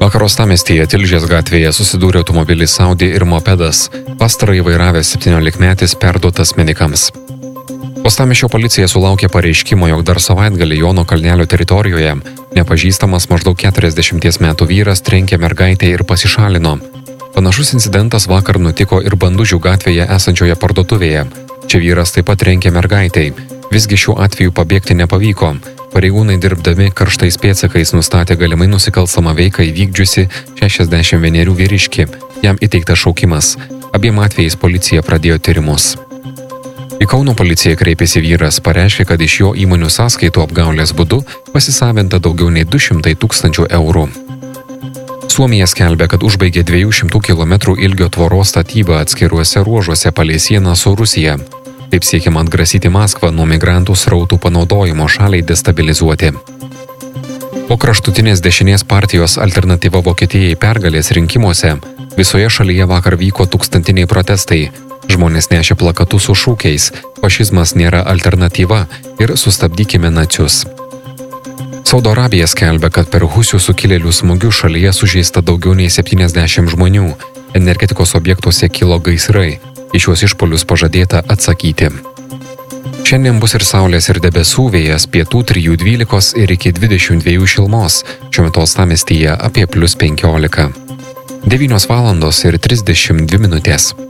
Vakar uostamiestyje Tilžės gatvėje susidūrė automobilis Audi ir mopedas. Pastarąjį vairavęs 17-metis perduotas medikams. Uostamiesčio policija sulaukė pareiškimo, jog dar savaitgalį Jono Kalnelio teritorijoje nepažįstamas maždaug 40 metų vyras trenkė mergaitę ir pasišalino. Panašus incidentas vakar nutiko ir Bandužių gatvėje esančioje parduotuvėje. Čia vyras taip pat trenkė mergaitei. Visgi šiuo atveju pabėgti nepavyko. Pareigūnai dirbdami karštais pėdsakais nustatė galimai nusikalstamą veiką įvykdžiusi 61 vyriškį. Jam įteiktas šaukimas. Abiem atvejais policija pradėjo tyrimus. Į Kauno policiją kreipėsi vyras, pareiškė, kad iš jo įmonių sąskaitų apgaulės būdu pasisavinta daugiau nei 200 000 eurų. Suomija skelbia, kad užbaigė 200 km ilgio tvoros statybą atskiruose ruožuose palei sieną su Rusija. Taip siekiama atgrasyti Maskvą nuo migrantų srautų panaudojimo šaliai destabilizuoti. Po kraštutinės dešinės partijos Alternatyva Vokietijai pergalės rinkimuose visoje šalyje vakar vyko tūkstantiniai protestai. Žmonės nešė plakatus su šūkiais "Fašizmas nėra alternatyva" ir "Sustabdykime nacius". Saudo Arabija skelbia, kad per husių sukilėlių smūgių šalyje sužeista daugiau nei 70 žmonių. Energetikos objektuose kilo gaisrai. Į šiuos išpuolius pažadėta atsakyti. Šiandien bus ir saulės ir debesų, vėjas pietų 3–12 ir iki 22 šilumos. Šiuo metu uostamiestyje apie +15. 9:32 min.